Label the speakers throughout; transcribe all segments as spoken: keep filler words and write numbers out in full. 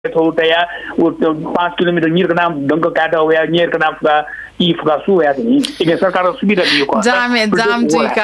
Speaker 1: थोड़ा या वो पाँच किलोमीटर नीर का नाम दंग काटा हुआ नीर का नाम का ई फुका सु हुआ नहीं एक सरकार सुविधा दियो को
Speaker 2: जाम है जाम जी का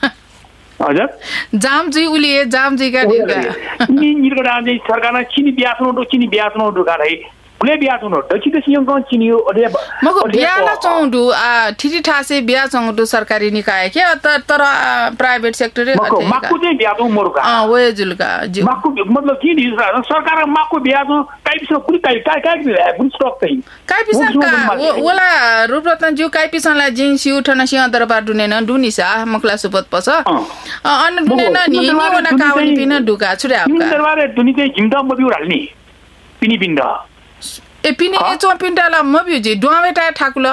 Speaker 1: हजुर
Speaker 2: जाम जी उलिए जाम जी का दिगा
Speaker 1: नि नीर का नाम जी सरकार ने चीनी ब्याज नो चीनी ब्याज नो दुका रही कुले ब्याज नो दछि दछि यङ कन चिनी अरे
Speaker 2: मको ब्याला चौडु आ ठिठी ठासे ब्या चौडु सरकारी निकाय के तर तर प्राइवेट सेक्टर
Speaker 1: मको माकु चाहिँ ब्याज मोरुका
Speaker 2: अ वे जुलका
Speaker 1: माकु मतलब के नि सरकार माकु ब्याज काइपिस कुली काइ काइ काइ बुन स्टक चाहिँ
Speaker 2: काइपिस का ओला रूपरत्न ज्यू काइपिसलाई जिन्सी उठन सिंह दरबार दुनेन दुनिसा मखला सुपत पस अन दुनेन नि नि ओला कावनी पिन दुका छुरे आपका
Speaker 1: दरबार दुनी चाहिँ जिम्दा मबिउ हाल्नी पिनी पिन्दा
Speaker 2: ए पिनी ए चो पिन्डाला मबिउ जे दुआवेटा ठाकुला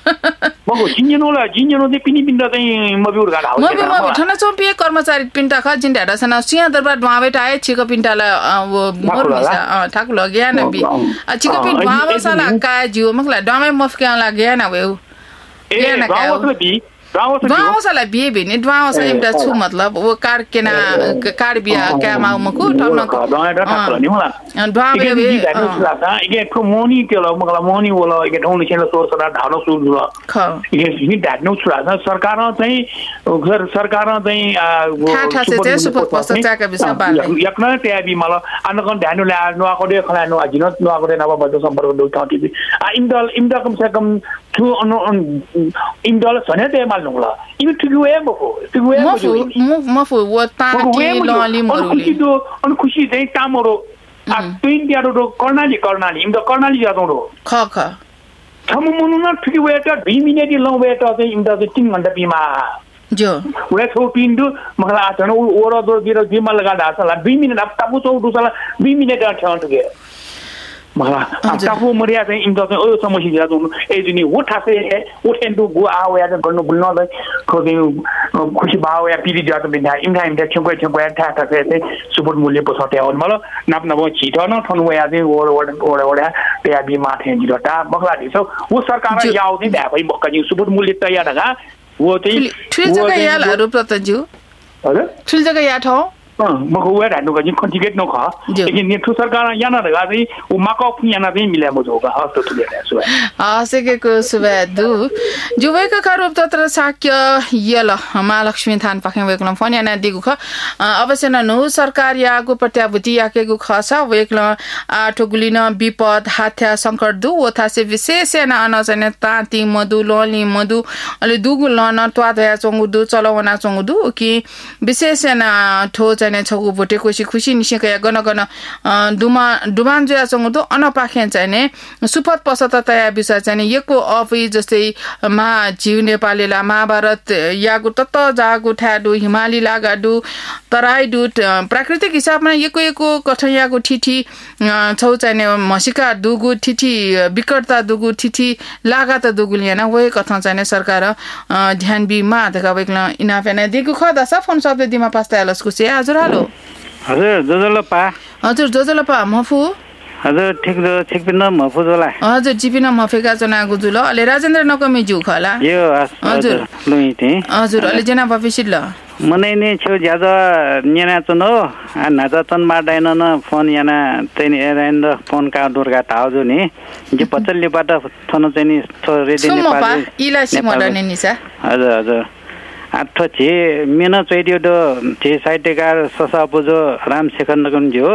Speaker 1: मगो जिन्जनोला जिन्जनो चाहिँ पिनी पिन्डा चाहिँ मबिउ गाडा हो
Speaker 2: मबिउ मबिउ ठन चोपी कर्मचारी पिन्टा ख जिन्डाडा सना सिंह दरबार दुआवेटा आए छिको पिन्टाला वो मोरमिसा अ ठाकुला ज्ञान बि अ छिको पिन दुआवसला का जियो मखला दुआवे मफक्याला ज्ञान वेउ
Speaker 1: ए दुआवसला बि
Speaker 2: दुआवसला बिहे बिने दुआवस एउटा छु मतलब वो कार केना कार बिया क्या माउ मको ठन
Speaker 1: दुआवेटा ठाकुला नि होला
Speaker 2: दुआवे बे
Speaker 1: इगे को मोनी तेलो मगला मोनी वला इगे ढौनी छेन सोर सदा ढालो सुल ल
Speaker 2: ख
Speaker 1: इगे नि डाट्नु छुरा सरकार चाहिँ घर सरकार चाहिँ
Speaker 2: ठा से चाहिँ सुपर पस्ता चाका बिसा बाले
Speaker 1: यक्न त्याबी मला अनकन ध्यान ला नो आकोडे खला नो अजिन नो आकोडे नबा बज सम्पर्क दउ ठाटी आ इन्डल इन्डल कम से कम थु इन्डल छने ते माल नुला इबे ठिगु ए मफो ठिगु ए
Speaker 2: मफो मफो वो ताके लली मरुले
Speaker 1: खुशी दो अन खुशी चाहिँ तामरो आ तुइन दियारो कर्णाली कर्णाली इमदा कर्णाली जादो
Speaker 2: ख ख
Speaker 1: थम मुनुना ठिगु ए त दुई मिनेट लौ ए त चाहिँ इमदा चाहिँ तीन घण्टा बिमा
Speaker 2: जो
Speaker 1: वे थो पिन्डु मखला आछन ओरो दो बिरो बिमा लगा दासला दुई मिनेट अब ताबु चौ दुसला दुई मिनेट आछन टगे मखला अब ताबु मरिया चाहिँ इमदा चाहिँ ओ समस्या जादो ए जुनी वो ठासे ओ ठेन्डु गु आउ या गर्नु बुल्न लै खोदे खुशी भाव या पिरि जात बिना इमदा इमदा छको छको ठा ठा चाहिँ सुपुट मूल्य पसटे हो मलाई नाप नब छिटो न थनु या चाहिँ ओर ओर ओर ओर त्या बि माथे जिरटा मखला दिसो वो सरकार याउ चाहिँ भ्याबै बक्का सुपुट मूल्य तयार ढगा वो चाहिँ
Speaker 2: ठुल जग्गा यालहरु प्रतज्यू
Speaker 1: हजुर
Speaker 2: ठुल जग्गा या ठौ
Speaker 1: अ मको वे हान्नु गजि कन्टिकेट न ख लेकिन ने ठु सरकार याना ढगा चाहिँ उ माको याना चाहिँ मिल्या मजोगा हस्तो ठुले सु
Speaker 2: आ सेकेको सुबे दु जुवेको खरुप तत्र साक्य यल महालक्ष्मी थान पाखे वेकल फोन याना दिगु ख अवश्य न नो सरकार याको प्रत्याभूति याकेगु खस वेकल आठो गुलिन विपद हाथ्या संकट दु ओथा से विशेष न अनजने ताती मधु लोली मधु अलि दुगु लन त्वा दया चंगु दु चलवना चंगु दु कि विशेष न ठो ने छगु भोटे खुशी खुशी निसेकया गन गन दुमा दुमान जया चंगु दु अनपाखे चाहिने सुपथ पसत तया विषय चाहिँ यको अफि जस्तै मा जीव नेपालीला महाभारत यागु तत जागु ठाडु हिमाली लागाडु तराइडु प्राकृतिक हिसाबमा यको यको कठयागु ठिठी छौ चाहिने मसिका दुगु ठिठी विकटता दुगु ठिठी लागत दुगु लिएन वे कथा चाहिने सरकार ध्यान बिमा धका वेक्ला इनाफेना दिगु खदा स फोन शब्द दिमा पास्ता लस्कु से हजुर हेलो
Speaker 3: हजुर जोजलपा
Speaker 2: हजुर जोजलपा मफु
Speaker 3: हजुर ठीक जो ठीक पिन मफु जोला
Speaker 2: हजुर जिपिन मफेका जना गुजुल अले राजेन्द्र नकमी जु खला
Speaker 3: यो हजुर लुइ थे
Speaker 2: हजुर अले जना बफिसिल
Speaker 3: मनै ने छु ज्यादा न्याना चनो आ नाजा तन मा डाइन न फोन याना तैनी एराइन र फोन का दुर्गा ताजु नि जे पचल्ली बाटा थन चाहिँ थो रेडी नेपाल
Speaker 2: इला सिमडने निसा
Speaker 3: हजुर हजुर आठ छि मेन चैडियो दो छि साइटेकार ससापुजो राम शेखर नगन जो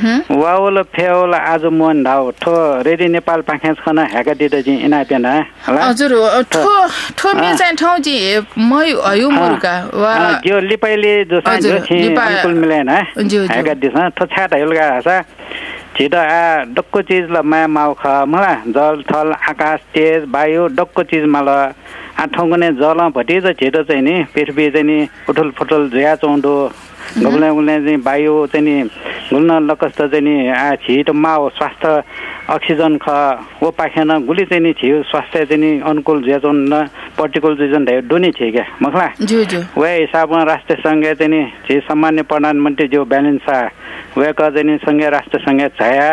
Speaker 3: वावल फेवल आज मन धाउ ठो रेडी नेपाल पाखेस खना हेका दिदा जि इना पेना हला
Speaker 2: हजुर ठो ठो मे चाहिँ ठाउँ जि मै हयु मुरुका वा
Speaker 3: जो लिपाइले जो सान जो छि अनुकूल मिलेन हेका दिस ठो छाटा हलगा हसा छिटा आ डक्को चीज ल माया माउ ख मला जल थल आकाश तेज वायु डक्को चीज मला आठौँगने जल भटी त छिटो चाहिँ नि पृथ्वी चाहिँ नि फुटुल फुटुल झया चौँडो गबले गबले चाहिँ वायु चाहिँ नि गुल्न लकस्त चाहिँ नि आ छिटो माउ स्वास्थ्य अक्सिजन ख वो पाखेन गुली चाहिँ नि छियो स्वास्थ्य चाहिँ नि अनुकूल झया चौँड पर्टिकुलर रिजन ढे डोनी छ के मखला
Speaker 2: ज्यू ज्यू
Speaker 3: वे हिसाबमा राष्ट्र संघ चाहिँ नि छि सामान्य प्रधानमन्त्री जो ब्यालेन्स वे क चाहिँ नि संघ राष्ट्र संघ छया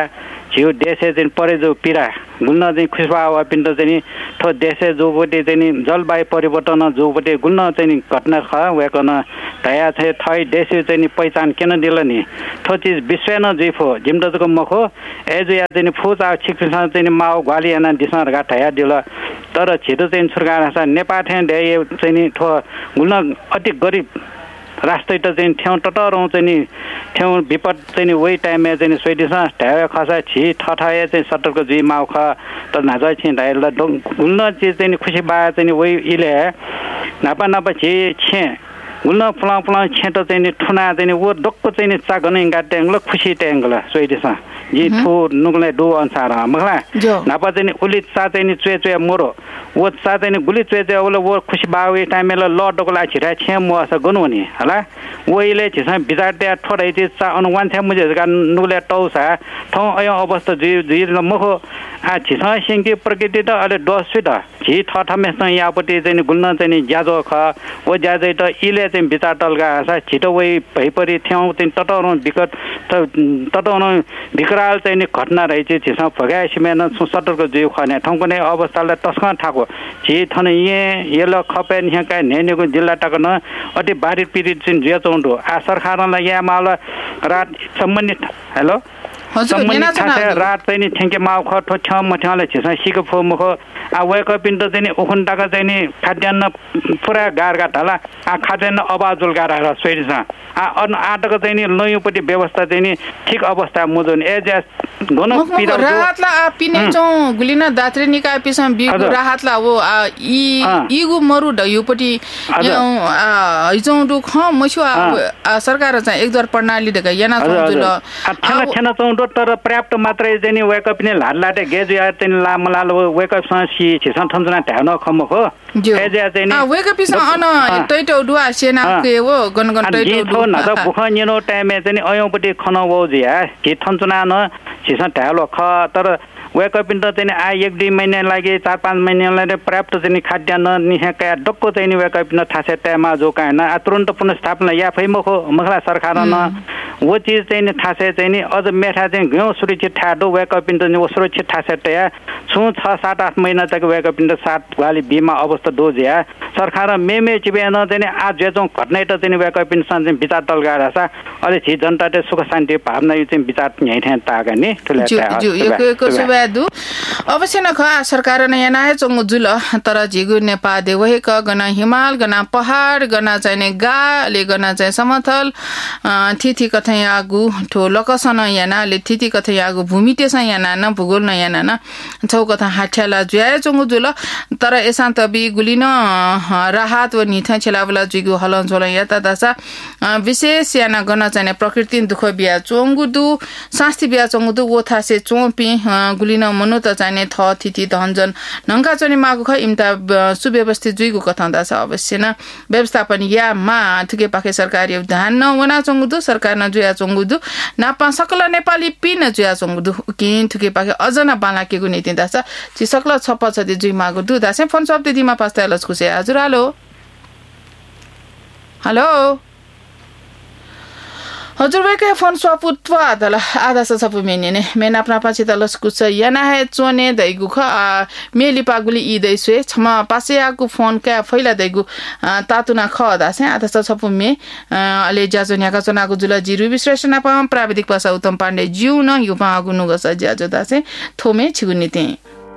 Speaker 3: झिउ देशे चाहिँ परे जो पिरा गुल्न चाहिँ खुसबा वा पिण्ड चाहिँ ठो देशे जोपट्टि चाहिँ जलवायु परिवर्तन जोपट्टि गुल्न चाहिँ घटना ख वेकन तया छ थै देशे चाहिँ पहिचान किन दिल नि ठो चिज विश्व न जिफो जिमदको मखो एज या चाहिँ फुजा छिक्सा चाहिँ माउ ग्वालियाना दिसर गा तया दिल तर छिटो चाहिँ सरकार छ नेपाल दे चाहिँ ठो गुल्न अति गरिब राष्ट्र त चाहिँ ठेउ टटरौँ चाहिँ ठेउ विपद चाहिँ वही टाइममा चाहिँ सोइदिस ढ्यावे खसा छि ठठाए चाहिँ सटरको जी माउ ख त नाजा छि ढाइल गुल्न चिज चाहिँ खुसी बा चाहिँ वही इले नापा नापा छि छे गुल्न फला फला छेट चाहिँ ठुना चाहिँ वो डक्को चाहिँ चागने गाट्याङ्गल खुसी ट्याङ्गल सोइदिस जी ठु नुगले दो अनुसार मखला नापा चाहिँ उली चा चाहिँ चुए चुए मोरो वो चा चाहिँ गुली चुए चुए ओले वो खुसी बावे टाइमले लडको ला छिरा छे मो अस गनु नि हला ओइले छिसा बिजाटे ठोरै चाहिँ चा अनु वान छे मुजे गा नुगले टौसा ठौ अय अवस्था जी जी मखो आ छिसा सिंके प्रकृति त अले डसु त झि ठठमेस यापटी चाहिँ गुल्न चाहिँ ज्याजो ख ओ ज्याजै त इले चाहिँ बिचा टलगा छ छिटो वही भइपरि थ्याउ चाहिँ टटौनो विकट टटौनो विकराल चाहिँ घटना रहेछ छिसा फगाए सिमेन सटरको जिउ खने ठाउँको नै अवस्थालाई टस्का ठाको झि थन ये येलो खपे निका नेनेको जिल्ला टकन अति बारी पीडित चाहिँ जिया चौंडो आ सरकारलाई या माल रात सम्बन्धित हेलो
Speaker 2: हजुर नेना छ
Speaker 3: रात चाहिँ ठेंके माउ ख ठो छ मठले छिसा सिको फो मुख आ वेक पिण्ड चाहिँ उखुन टाका चाहिँ खाद्यान्न पुरा गारगा ढला आ खाद्यान्न अबाजुल गारा सोइदिस आ अन आटको चाहिँ नयुपट्टि व्यवस्था चाहिँ ठीक अवस्था मुजुन एज गन
Speaker 2: पिरा राहतला आ पिने चौ गुलिना दात्रे निकाय पिसम बिगु राहतला वो आ इ इगु मरु ढयुपट्टि आ हिजौ दु ख मछु आ सरकार चाहिँ एकदर प्रणाली दगा याना जुल
Speaker 3: आ छन चौ तर पर्याप्त मात्रै चाहिँ वेकअप ने लाडलाटे गेज या चाहिँ लामलाल वेकअप सी छिसन थन्जना ढ्याउन खमखो
Speaker 2: एज या चाहिँ आ वेकअप स अन टैटो दुआ सेना के हो गनगन टैटो
Speaker 3: दु न त बुख निनो टाइममा चाहिँ अयौपट्टि खन वो जिया छि थन्जना न छिसन ढ्यालो ख तर वेकअप इन चाहिँ आ एक दुई महिना लागि चार पाँच महिनालाई पर्याप्त चाहिँ खाद्यान्न निहेका डक्को चाहिँ वेकअप न थासे टाइममा जो काइन आ तुरन्त पुनर्स्थापना या फैमखो मखला सरकार न वो चीज चाहिँ थासे चाहिँ अझ मेठा चाहिँ घिउ सुरक्षित ठाडो वेकअप इन चाहिँ सुरक्षित थासे टया छु छ सात आठ महिना तक वेकअप इन सात वाली बिमा अवस्था दोजिया सरकार मेमे चिबेन चाहिँ आज जेजौ घटना त चाहिँ वेकअप इन चाहिँ विचार तलगा रसा अलि छि जनताले सुख शान्ति भावना यो चाहिँ विचार न्याय ठान तागा नि ठुला
Speaker 2: दु अवश्य न ख सरकार न याना है चंगु जुल तर झिगु नेपा देवहे क गना हिमाल गना पहाड गना चाहिँ गाले गना चाहिँ समथल थिथि कथै आगु ठो लकसन याना ले थिथि कथै आगु भूमि तेस याना न भूगोल न याना न छौ कथा हाठ्याला जुया चंगु जुल तर एसान्त बि गुलिन राहत व निथा छेलावला जिगु हलन झोल याता दसा विशेष याना गना चाहिँ प्रकृति दुख बिया चंगु दु शास्ति बिया चंगु दु वथा से चोपी गुलिन मनु त चाहिने थ थिति धनजन नंका चनि मागु ख इमता सुव्यवस्थित जुइगु कथांदा छ अवश्य न व्यवस्थापन या मा थुके पाखे सरकारी ध्यान न वना चंगुदु सरकार न जुया चंगुदु नापा सकल नेपाली पिन जुया चंगुदु किन थुके पाखे अजना बाला के गुनि तिदा छ छि सकल छप छ दि जुइ मागु दु दासे फोन सप्ते दिमा पास्ता लस खुसे हजुर हेलो हेलो हजुर वेके फोन स्वापुत्व आदला आधा सपु मेने मेन अपना पाछि त लस्कुछ याना है चोने दैगु ख मेली पागुली इ दैसु छमा पासे आगु फोन का फैला दैगु तातुना ख दासे आधा सपु मे अले जाजन्याका चनागु जुला जिरु विश्लेषण पम प्राविधिक पासा उत्तम पाण्डे जिउ न युपा आगु नुगस ज्याजो दासे थोमे छिगु निते